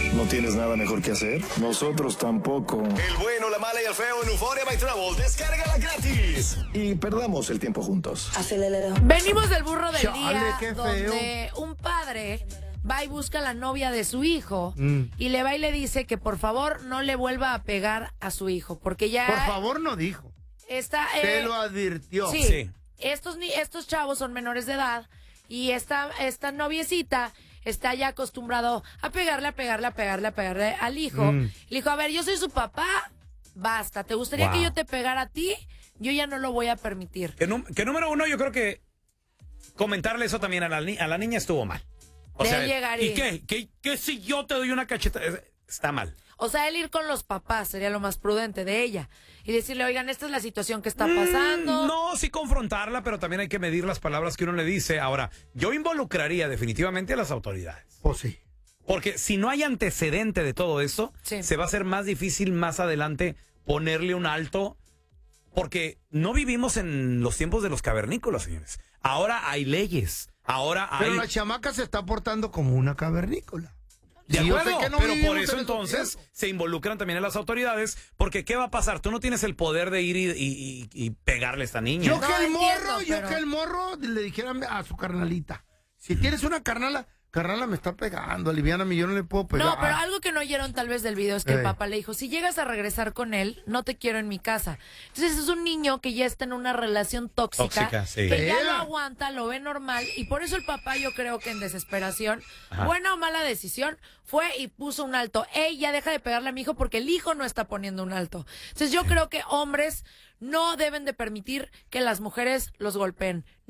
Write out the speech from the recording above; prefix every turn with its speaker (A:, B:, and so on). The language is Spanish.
A: ¿No tienes nada mejor que hacer? Nosotros tampoco.
B: El bueno, la mala y el feo en Euphoria by Travel. Descárgala gratis.
A: Y perdamos el tiempo juntos.
C: Venimos del burro del
D: Chale,
C: día,
D: qué feo.
C: donde un padre va y busca a la novia de su hijo y le va y le dice que por favor no le vuelva a pegar a su hijo, porque ya...
D: Por favor, no dijo. Se lo advirtió.
C: Sí. Estos chavos son menores de edad y esta noviecita está ya acostumbrado a pegarle al hijo. Le dijo, a ver, yo soy su papá, basta. ¿Te gustaría que yo te pegara a ti? Yo ya no lo voy a permitir.
E: Que número uno, yo creo que comentarle eso también a la niña estuvo mal. O sea,
C: llegar
E: ¿y qué? ¿Qué si yo te doy una cacheta? Está mal.
C: O sea, él ir con los papás sería lo más prudente de ella. Y decirle, oigan, esta es la situación que está pasando.
E: No, sí confrontarla, pero también hay que medir las palabras que uno le dice. Ahora, yo involucraría definitivamente a las autoridades.
D: Pues sí.
E: Porque si no hay antecedente de todo esto, se va a hacer más difícil más adelante ponerle un alto. Porque no vivimos en los tiempos de los cavernícolas, señores. Ahora hay leyes.
D: Pero la chamaca se está portando como una cavernícola.
E: De acuerdo,
D: que no
E: pero por
D: vivimos
E: eso
D: en esos
E: entonces
D: tiempos.
E: se involucran también a las autoridades, porque ¿qué va a pasar? Tú no tienes el poder de ir y pegarle a esta niña.
D: Yo que el morro le dijera a su carnalita, si tienes una carnala me está pegando, aliviáname, yo no le puedo pegar.
C: No, pero algo que no oyeron tal vez del video es que el papá le dijo, si llegas a regresar con él, no te quiero en mi casa. Entonces es un niño que ya está en una relación tóxica
E: sí.
C: que ya lo aguanta, lo ve normal, y por eso el papá, yo creo que en desesperación, buena o mala decisión, fue y puso un alto. Ey, ya deja de pegarle a mi hijo porque el hijo no está poniendo un alto. Entonces yo creo que hombres no deben de permitir que las mujeres los golpeen.